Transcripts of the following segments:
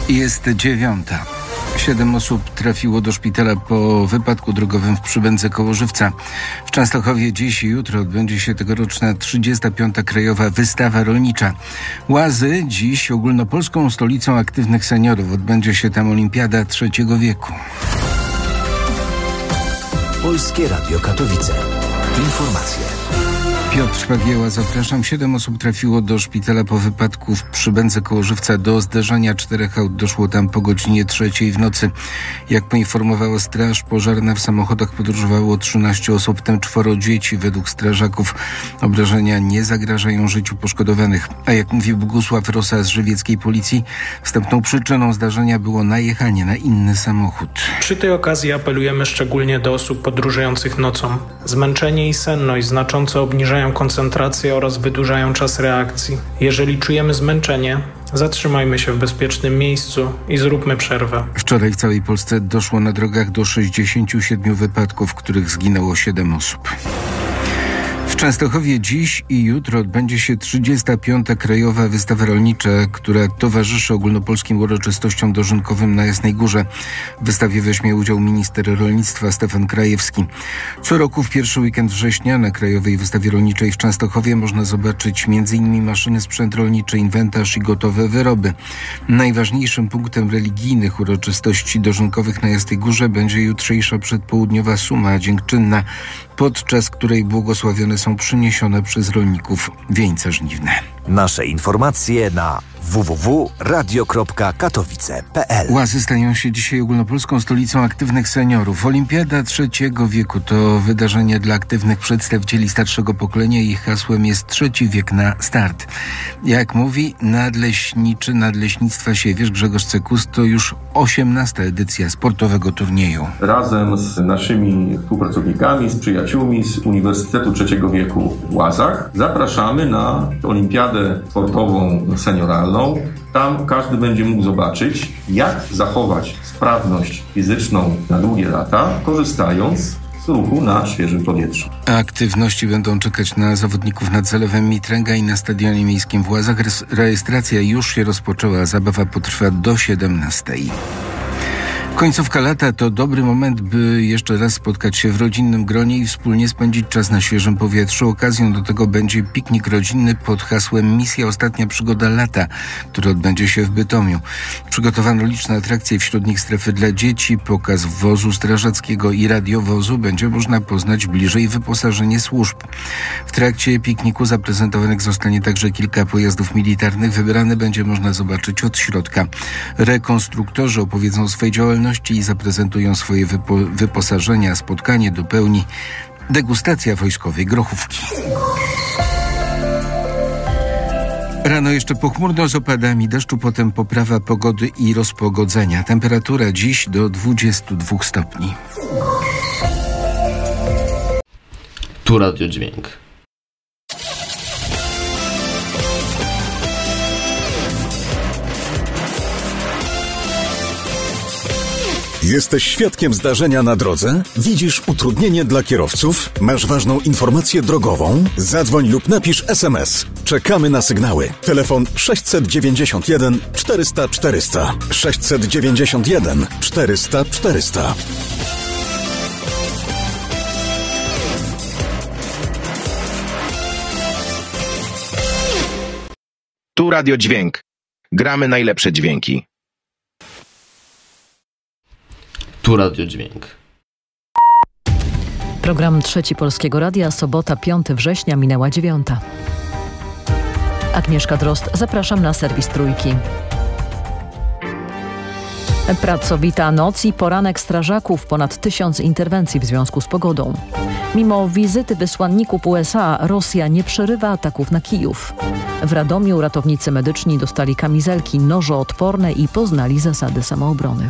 Jest 9:00. 7 osób trafiło do szpitala po wypadku drogowym w Przybędze koło Żywca. W Częstochowie dziś i jutro odbędzie się tegoroczna 35. Krajowa Wystawa Rolnicza. Łazy dziś ogólnopolską stolicą aktywnych seniorów. Odbędzie się tam Olimpiada trzeciego wieku. Polskie Radio Katowice. Informacje. Piotr Pagieła, zapraszam. 7 osób trafiło do szpitala po wypadku w Przybędze koło Żywca. Do zderzenia 4 aut doszło tam po godzinie 3:00 w nocy. Jak poinformowała Straż Pożarna, w samochodach podróżowało 13 osób, w tym 4 dzieci. Według strażaków obrażenia nie zagrażają życiu poszkodowanych. A jak mówi Bogusław Rosa z żywieckiej policji, wstępną przyczyną zdarzenia było najechanie na inny samochód. Przy tej okazji apelujemy szczególnie do osób podróżujących nocą. Zmęczenie i senność znacząco obniżają koncentrację oraz wydłużają czas reakcji. Jeżeli czujemy zmęczenie, zatrzymajmy się w bezpiecznym miejscu i zróbmy przerwę. Wczoraj w całej Polsce doszło na drogach do 67 wypadków, w których zginęło 7 osób. W Częstochowie dziś i jutro odbędzie się 35. Krajowa Wystawa Rolnicza, która towarzyszy ogólnopolskim uroczystościom dożynkowym na Jasnej Górze. W wystawie weźmie udział minister rolnictwa Stefan Krajewski. Co roku w pierwszy weekend września na Krajowej Wystawie Rolniczej w Częstochowie można zobaczyć m.in. maszyny, sprzęt rolniczy, inwentarz i gotowe wyroby. Najważniejszym punktem religijnych uroczystości dożynkowych na Jasnej Górze będzie jutrzejsza przedpołudniowa suma dziękczynna, podczas której błogosławione są przyniesione przez rolników wieńce żniwne. Nasze informacje na www.radio.katowice.pl. Łazy stają się dzisiaj ogólnopolską stolicą aktywnych seniorów. Olimpiada trzeciego wieku to wydarzenie dla aktywnych przedstawicieli starszego pokolenia i ich hasłem jest trzeci wiek na start. Jak mówi nadleśniczy Nadleśnictwa Siewierz Grzegorz Cekus, to już 18. edycja sportowego turnieju. Razem z naszymi współpracownikami, z przyjaciółmi z Uniwersytetu Trzeciego Wieku w Łazach zapraszamy na olimpiadę sportową senioralną. Tam każdy będzie mógł zobaczyć, jak zachować sprawność fizyczną na długie lata, korzystając z ruchu na świeżym powietrzu. Aktywności będą czekać na zawodników nad Zalewem Mitręga i na Stadionie Miejskim w Łazach. Rejestracja już się rozpoczęła. Zabawa potrwa do 17:00. Końcówka lata to dobry moment, by jeszcze raz spotkać się w rodzinnym gronie i wspólnie spędzić czas na świeżym powietrzu. Okazją do tego będzie piknik rodzinny pod hasłem Misja Ostatnia Przygoda Lata, który odbędzie się w Bytomiu. Przygotowano liczne atrakcje, wśród nich strefy dla dzieci, pokaz wozu strażackiego i radiowozu. Będzie można poznać bliżej wyposażenie służb. W trakcie pikniku zaprezentowanych zostanie także kilka pojazdów militarnych. Wybrane będzie można zobaczyć od środka. Rekonstruktorzy opowiedzą o swojej działalności i zaprezentują swoje wyposażenia. Spotkanie dopełni degustacja wojskowej grochówki. Rano jeszcze pochmurno z opadami deszczu, potem poprawa pogody i rozpogodzenia. Temperatura dziś do 22 stopni. Tu Radio Dźwięk. Jesteś świadkiem zdarzenia na drodze? Widzisz utrudnienie dla kierowców? Masz ważną informację drogową? Zadzwoń lub napisz SMS. Czekamy na sygnały. Telefon 691 400 400. 691 400 400. Tu Radio Dźwięk. Gramy najlepsze dźwięki. Tu Radio Dźwięk. Program Trzeci Polskiego Radia, sobota 5 września, minęła 9:00. Agnieszka Drozd, zapraszam na serwis Trójki. Pracowita noc i poranek strażaków, ponad 1000 interwencji w związku z pogodą. Mimo wizyty wysłanników USA, Rosja nie przerywa ataków na Kijów. W Radomiu ratownicy medyczni dostali kamizelki nożoodporne i poznali zasady samoobrony.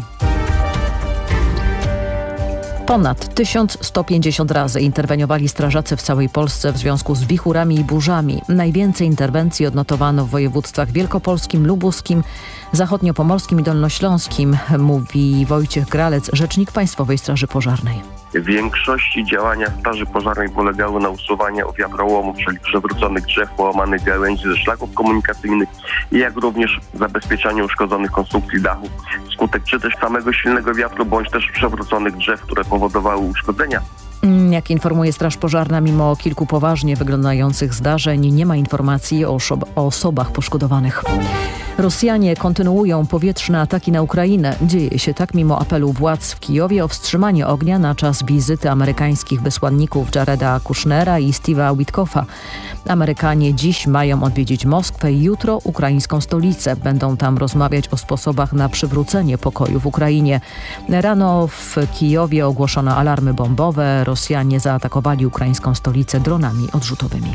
Ponad 1150 razy interweniowali strażacy w całej Polsce w związku z wichurami i burzami. Najwięcej interwencji odnotowano w województwach wielkopolskim, lubuskim, zachodniopomorskim i dolnośląskim, mówi Wojciech Gralec, rzecznik Państwowej Straży Pożarnej. W większości działania straży pożarnej polegały na usuwaniu wiatrołomów, czyli przewróconych drzew, połamanych gałęzi ze szlaków komunikacyjnych, jak również zabezpieczaniu uszkodzonych konstrukcji dachu wskutek czy też samego silnego wiatru, bądź też przewróconych drzew, które powodowały uszkodzenia. Jak informuje Straż Pożarna, mimo kilku poważnie wyglądających zdarzeń nie ma informacji o osobach poszkodowanych. Rosjanie kontynuują powietrzne ataki na Ukrainę. Dzieje się tak mimo apelu władz w Kijowie o wstrzymanie ognia na czas wizyty amerykańskich wysłanników Jareda Kushnera i Steve'a Witkoffa. Amerykanie dziś mają odwiedzić Moskwę i jutro ukraińską stolicę. Będą tam rozmawiać o sposobach na przywrócenie pokoju w Ukrainie. Rano w Kijowie ogłoszono alarmy bombowe. Rosjanie zaatakowali ukraińską stolicę dronami odrzutowymi.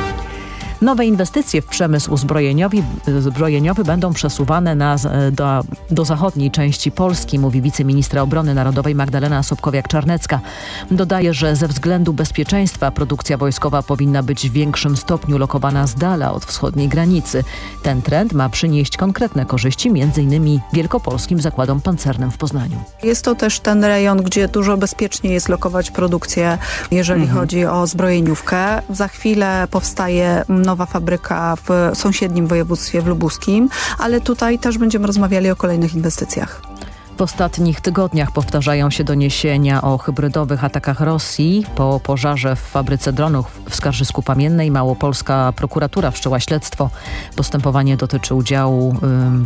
Nowe inwestycje w przemysł zbrojeniowy będą przesuwane do zachodniej części Polski, mówi wiceministra obrony narodowej Magdalena Sobkowiak-Czarnecka. Dodaje, że ze względu bezpieczeństwa produkcja wojskowa powinna być w większym stopniu lokowana z dala od wschodniej granicy. Ten trend ma przynieść konkretne korzyści m.in. wielkopolskim zakładom pancernym w Poznaniu. Jest to też ten rejon, gdzie dużo bezpieczniej jest lokować produkcję, jeżeli chodzi o zbrojeniówkę. Za chwilę powstaje nowa fabryka w sąsiednim województwie w lubuskim, ale tutaj też będziemy rozmawiali o kolejnych inwestycjach. W ostatnich tygodniach powtarzają się doniesienia o hybrydowych atakach Rosji. Po pożarze w fabryce dronów w Skarżysku-Pamiennej małopolska prokuratura wszczęła śledztwo. Postępowanie dotyczy udziału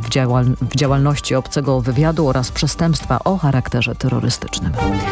w działalności obcego wywiadu oraz przestępstwa o charakterze terrorystycznym.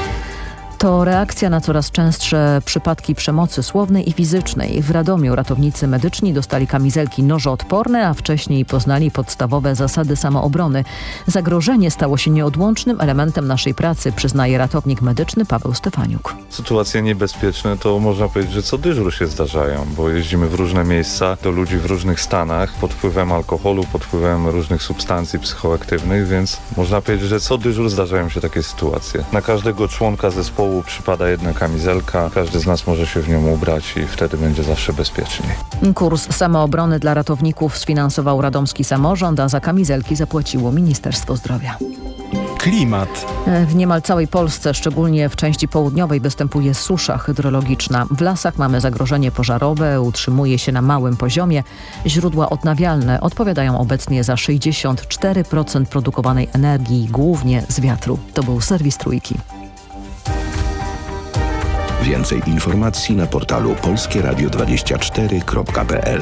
To reakcja na coraz częstsze przypadki przemocy słownej i fizycznej. W Radomiu ratownicy medyczni dostali kamizelki nożoodporne, a wcześniej poznali podstawowe zasady samoobrony. Zagrożenie stało się nieodłącznym elementem naszej pracy, przyznaje ratownik medyczny Paweł Stefaniuk. Sytuacje niebezpieczne to można powiedzieć, że co dyżur się zdarzają, bo jeździmy w różne miejsca do ludzi w różnych stanach, pod wpływem alkoholu, pod wpływem różnych substancji psychoaktywnych, więc można powiedzieć, że co dyżur zdarzają się takie sytuacje. Na każdego członka zespołu przypada jedna kamizelka, każdy z nas może się w nią ubrać i wtedy będzie zawsze bezpieczniej. Kurs samoobrony dla ratowników sfinansował radomski samorząd, a za kamizelki zapłaciło Ministerstwo Zdrowia. Klimat. W niemal całej Polsce, szczególnie w części południowej, występuje susza hydrologiczna. W lasach mamy zagrożenie pożarowe, utrzymuje się na małym poziomie. Źródła odnawialne odpowiadają obecnie za 64% produkowanej energii, głównie z wiatru. To był serwis Trójki. Więcej informacji na portalu polskieradio24.pl.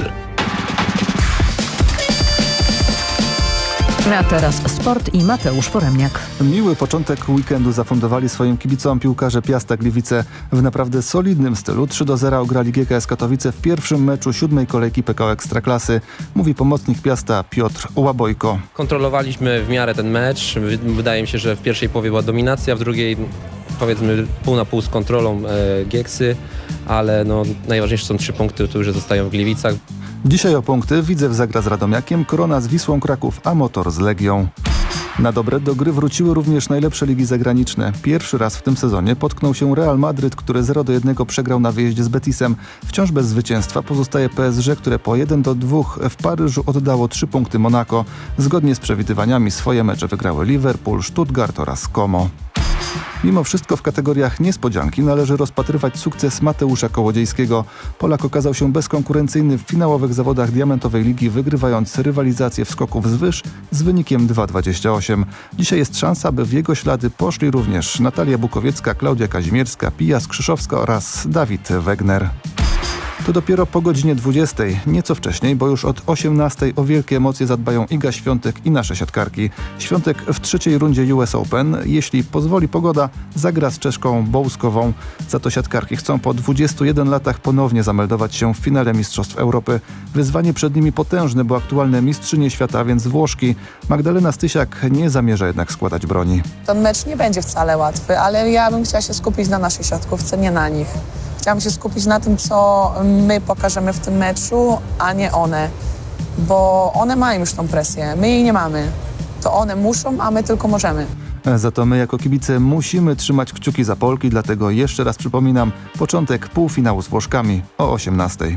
A teraz sport i Mateusz Foremniak. Miły początek weekendu zafundowali swoim kibicom piłkarze Piasta Gliwice w naprawdę solidnym stylu. 3-0 ograli GKS Katowice w pierwszym meczu 7. kolejki PKO Ekstraklasy, mówi pomocnik Piasta Piotr Łabojko. Kontrolowaliśmy w miarę ten mecz. Wydaje mi się, że w pierwszej połowie była dominacja, w drugiej powiedzmy pół na pół z kontrolą Gieksy, ale najważniejsze są 3 punkty, które zostają w Gliwicach. Dzisiaj o punkty Widzew zagra z Radomiakiem, Korona z Wisłą Kraków, a Motor z Legią. Na dobre do gry wróciły również najlepsze ligi zagraniczne. Pierwszy raz w tym sezonie potknął się Real Madryt, który 0-1 przegrał na wyjeździe z Betisem. Wciąż bez zwycięstwa pozostaje PSG, które po 1-2 w Paryżu oddało 3 punkty Monako. Zgodnie z przewidywaniami swoje mecze wygrały Liverpool, Stuttgart oraz Como. Mimo wszystko w kategoriach niespodzianki należy rozpatrywać sukces Mateusza Kołodziejskiego. Polak okazał się bezkonkurencyjny w finałowych zawodach Diamentowej Ligi, wygrywając rywalizację w skoku wzwyż z wynikiem 2,28. Dzisiaj jest szansa, by w jego ślady poszli również Natalia Bukowiecka, Klaudia Kazimierska, Pija Skrzyszowska oraz Dawid Wegner. To dopiero po godzinie 20. Nieco wcześniej, bo już od 18 o wielkie emocje zadbają Iga Świątek i nasze siatkarki. Świątek w 3. rundzie US Open, jeśli pozwoli pogoda, zagra z Czeszką Bołskową. Za to siatkarki chcą po 21 latach ponownie zameldować się w finale Mistrzostw Europy. Wyzwanie przed nimi potężne, bo aktualne mistrzynie świata, a więc Włoszki. Magdalena Stysiak nie zamierza jednak składać broni. Ten mecz nie będzie wcale łatwy, ale ja bym chciała się skupić na naszej siatkówce, nie na nich. Chciałam się skupić na tym, co my pokażemy w tym meczu, a nie one. Bo one mają już tą presję, my jej nie mamy. To one muszą, a my tylko możemy. Za to my jako kibice musimy trzymać kciuki za Polki, dlatego jeszcze raz przypominam, początek półfinału z Włoszkami o 18.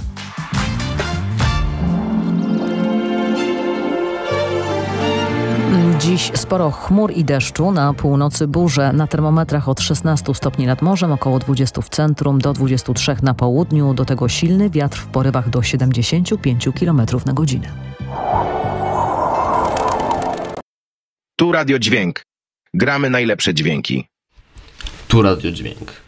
Dziś sporo chmur i deszczu, na północy burze, na termometrach od 16 stopni nad morzem, około 20 w centrum, do 23 na południu, do tego silny wiatr w porywach do 75 km na godzinę. Tu Radio Dźwięk. Gramy najlepsze dźwięki. Tu Radio Dźwięk.